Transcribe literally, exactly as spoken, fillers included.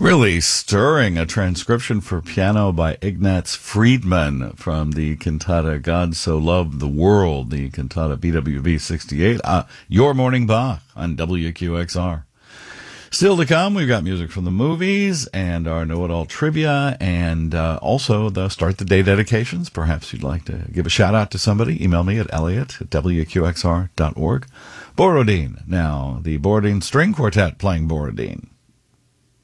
Really stirring, a transcription for piano by Ignaz Friedman from the cantata God So Loved the World, the cantata B W V sixty-eight, uh, Your Morning Bach on W Q X R. Still to come, we've got music from the movies and our know-it-all trivia, and uh, also the Start the Day dedications. Perhaps you'd like to give a shout-out to somebody. Email me at elliot at W Q X R dot org. Borodin, now the Borodin String Quartet playing Borodin.